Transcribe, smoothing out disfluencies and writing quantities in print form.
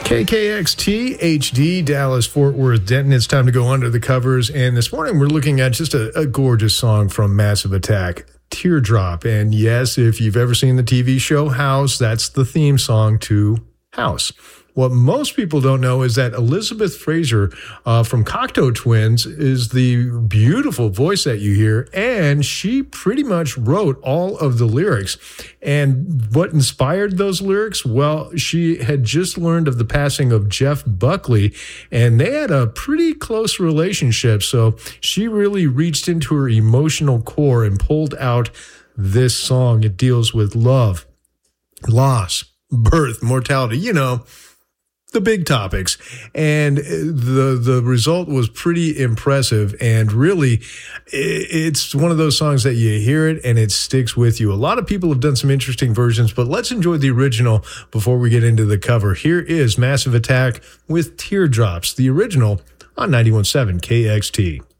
KKXT HD, Dallas, Fort Worth, Denton. It's time to go under the covers. And this morning we're looking at just a gorgeous song from Massive Attack, Teardrop. And yes, if you've ever seen the TV show House, that's the theme song to House. What most people don't know is that Elizabeth Fraser from Cocteau Twins is the beautiful voice that you hear, and she pretty much wrote all of the lyrics. And what inspired those lyrics? Well, she had just learned of the passing of Jeff Buckley, and they had a pretty close relationship. So she really reached into her emotional core and pulled out this song. It deals with love, loss, birth, mortality, the big topics. And the result was pretty impressive. And really, it's one of those songs that you hear it and it sticks with you. A lot of people have done some interesting versions, but let's enjoy the original before we get into the cover. Here is Massive Attack with Teardrops, the original on 91.7 KXT.